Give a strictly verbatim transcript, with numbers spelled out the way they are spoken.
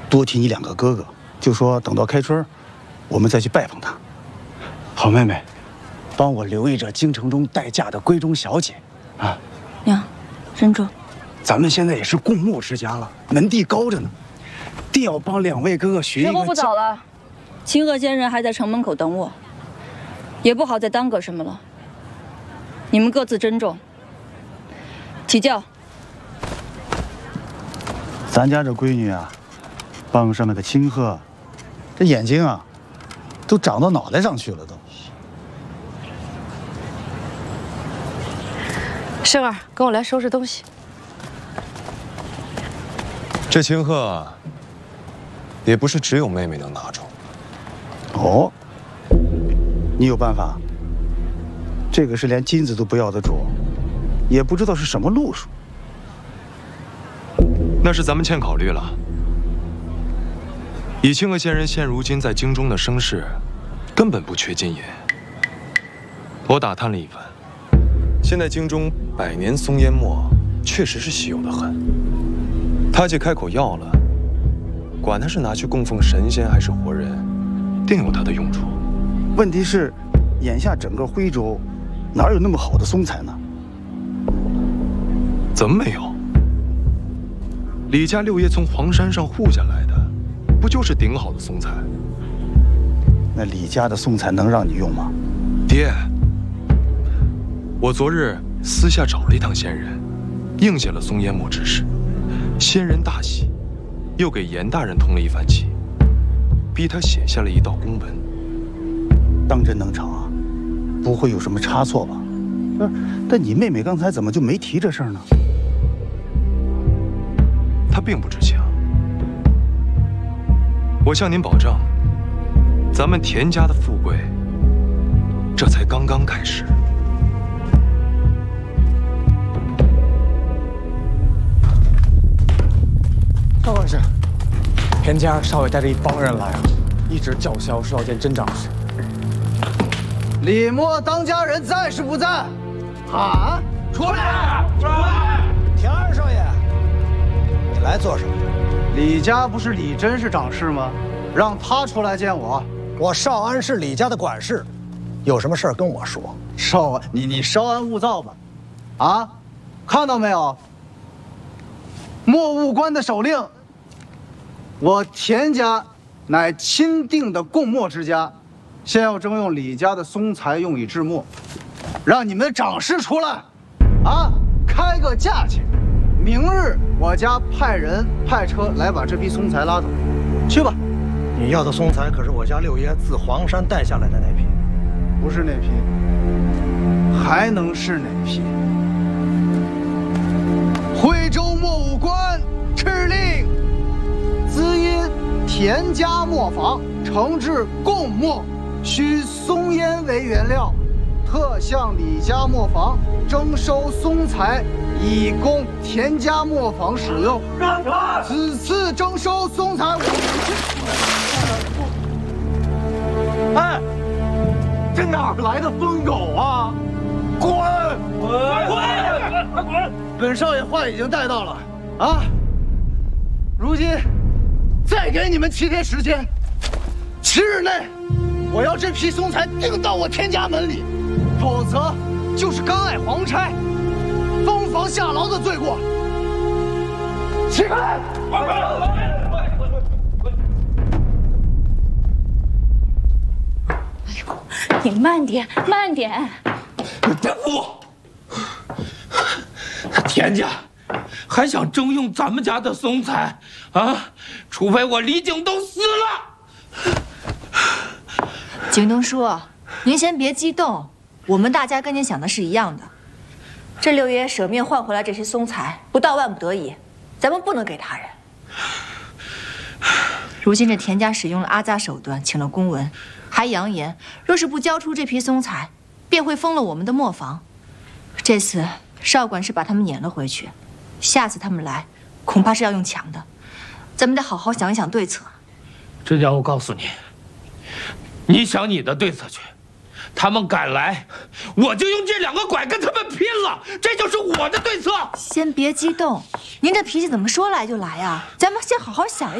多提你两个哥哥，就说等到开春，我们再去拜访他。好妹妹，帮我留意着京城中待嫁的闺中小姐，啊。 娘，珍珠， 咱们现在也是共墨之家了，门第高着呢，定要帮两位哥哥学一个。 时候不早了，清河仙人还在城门口等我，也不好再耽搁什么了。你们各自珍重。起轿。 咱家这闺女啊，傍上了个清鹤，这眼睛啊，都长到脑袋上去了都。 生儿，跟我来收拾东西。 这清鹤，也不是只有妹妹能拿住。 哦，你有办法？这个是连金子都不要的主，也不知道是什么路数。 那是咱们欠考虑了。以清河仙人现如今在京中的声势，根本不缺金银。我打探了一番，现在京中百年松烟墨确实是稀有的很。他既开口要了，管他是拿去供奉神仙还是活人，定有它的用处。 问题是，眼下整个徽州，哪有那么好的松材呢？ 怎么没有？李家六爷从黄山上护下来的，不就是顶好的松材？ 那李家的松材能让你用吗？ 爹，我昨日私下找了一趟仙人，应下了松烟墨之事。仙人大喜，又给严大人通了一番气，逼他写下了一道公文。 当真能成啊？不会有什么差错吧？不是，但你妹妹刚才怎么就没提这事儿呢？ 她并不知情。我向您保证，咱们田家的富贵，这才刚刚开始。 少管事，田家少爷带着一帮人来啊，一直叫嚣说要见真长史。 李默当家人在是不在？啊！出来！出来！ 田二少爷，你来做什么？ 李家不是李真是长事吗？让他出来见我。 我少安是李家的管事，有什么事儿跟我说。 少安，你你稍安勿躁吧。啊，看到没有？墨务官的手令。我田家乃钦定的供墨之家。先要征用李家的松材用以制墨，让你们的长事出来，啊，开个价钱。明日我家派人派车来把这批松材拉走，去吧。 你要的松材可是我家六爷自黄山带下来的那批， 不是那批，还能是哪批？徽州墨务官敕令，兹因田家磨坊承制供墨。需松烟为原料，特向李家磨坊征收松材，以供田家磨坊使用。此次征收松材五千。哎，这哪来的疯狗啊！滚！滚！滚！滚！本少爷话已经带到了啊！如今再给你们七天时间，七日内。我要这批松材定到我田家门里，否则就是干碍皇差、封房下牢的罪过。起开！ 哎呦，你慢点，慢点！ 别扶我！田家还想征用咱们家的松材啊？除非我李景东死了。 景东叔，您先别激动，我们大家跟您想的是一样的。这六爷舍命换回来这些松材，不到万不得已，咱们不能给他人。如今这田家使用了阿扎手段，请了公文，还扬言若是不交出这批松材，便会封了我们的磨坊。这次少管事把他们撵了回去，下次他们来，恐怕是要用抢的。咱们得好好想一想对策。 真让我告诉你。你想你的对策去，他们敢来，我就用这两个拐跟他们拼了，这就是我的对策。 先别激动，您这脾气怎么说来就来呀？咱们先好好想一想。